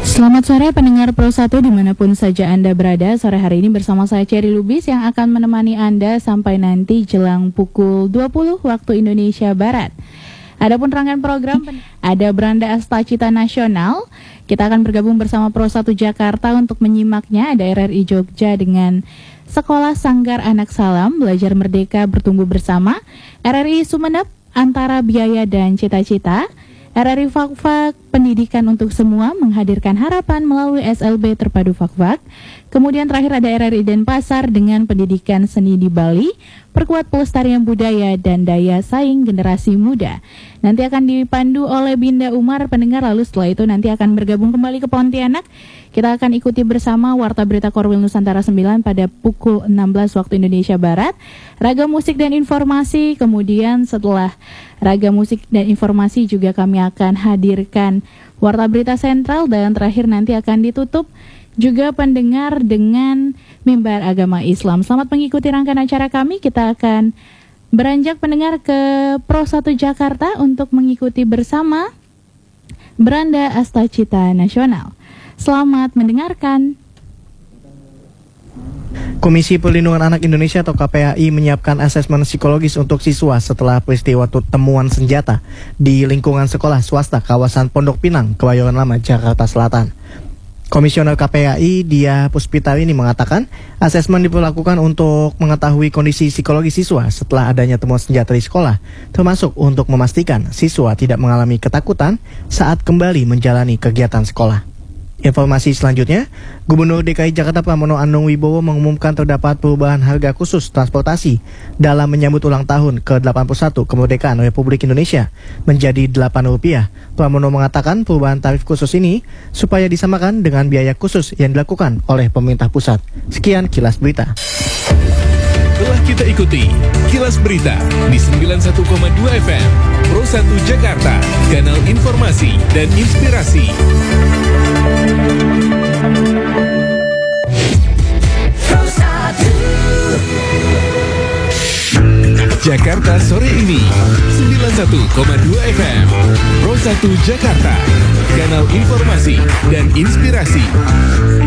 Selamat sore pendengar Pro 1 dimanapun saja Anda berada. Sore hari ini bersama saya Cherry Lubis yang akan menemani Anda sampai nanti jelang pukul 20 waktu Indonesia Barat. Adapun rangkaian program ada Beranda Astacita Nasional. Kita akan bergabung bersama Pro 1 Jakarta untuk menyimaknya. Ada RRI Jogja dengan Sekolah Sanggar Anak Salam, Belajar Merdeka Bertumbuh Bersama. RRI Sumeneb, Antara Biaya dan Cita-Cita. RRI Fakfak, Pendidikan untuk Semua, menghadirkan harapan melalui SLB Terpadu Fakfak. Kemudian terakhir ada RRI Denpasar dengan Pendidikan Seni di Bali, Perkuat Pelestarian Budaya dan Daya Saing Generasi Muda. Nanti akan dipandu oleh Binda Umar pendengar, lalu setelah itu nanti akan bergabung kembali ke Pontianak. Kita akan ikuti bersama Warta Berita Korwil Nusantara 9 pada pukul 16 waktu Indonesia Barat. Ragam musik dan informasi, kemudian setelah ragam musik dan informasi juga kami akan hadirkan Warta Berita Sentral, dan terakhir nanti akan ditutup juga pendengar dengan Mimbar Agama Islam. Selamat mengikuti rangkaian acara kami. Kita akan beranjak pendengar ke Pro 1 Jakarta untuk mengikuti bersama Beranda Astacita Nasional. Selamat mendengarkan. Komisi Perlindungan Anak Indonesia atau KPAI menyiapkan asesmen psikologis untuk siswa setelah peristiwa temuan senjata di lingkungan sekolah swasta kawasan Pondok Pinang, Kebayoran Lama, Jakarta Selatan. Komisioner KPAI Dia Puspitarini mengatakan asesmen diperlakukan untuk mengetahui kondisi psikologi siswa setelah adanya temuan senjata di sekolah, termasuk untuk memastikan siswa tidak mengalami ketakutan saat kembali menjalani kegiatan sekolah. Informasi selanjutnya, Gubernur DKI Jakarta Pramono Anung Wibowo mengumumkan terdapat perubahan harga khusus transportasi dalam menyambut ulang tahun ke-81 kemerdekaan Republik Indonesia menjadi Rp8. Pramono mengatakan perubahan tarif khusus ini supaya disamakan dengan biaya khusus yang dilakukan oleh pemerintah pusat. Sekian kilas berita. Telah kita ikuti Kilas Berita di 91,2 FM Pro 1 Jakarta, kanal informasi dan inspirasi. Jakarta sore ini 91,2 FM Pro 1 Jakarta, kanal informasi dan inspirasi.